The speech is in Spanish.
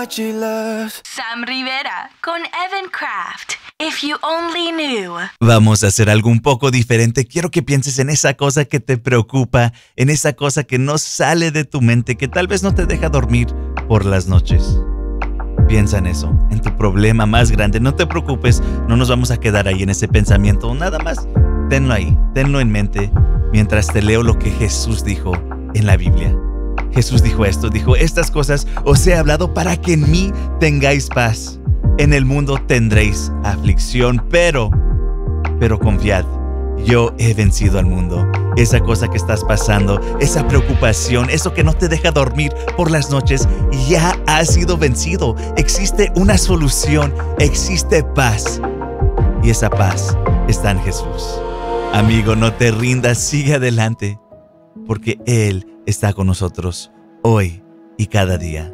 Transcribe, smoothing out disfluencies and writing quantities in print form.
Sam Rivera con Evan Kraft. If you only knew. Vamos a hacer algo un poco diferente. Quiero que pienses en esa cosa que te preocupa, en esa cosa que no sale de tu mente, que tal vez no te deja dormir por las noches. Piensa en eso, en tu problema más grande. No te preocupes, no nos vamos a quedar ahí en ese pensamiento. Nada más, tenlo ahí, tenlo en mente, mientras te leo lo que Jesús dijo en la Biblia. Jesús dijo esto, dijo: estas cosas os he hablado para que en mí tengáis paz. En el mundo tendréis aflicción, pero confiad, yo he vencido al mundo. Esa cosa que estás pasando, esa preocupación, eso que no te deja dormir por las noches, ya ha sido vencido. Existe una solución, existe paz. Y esa paz está en Jesús. Amigo, no te rindas, sigue adelante, porque Él está con nosotros hoy y cada día.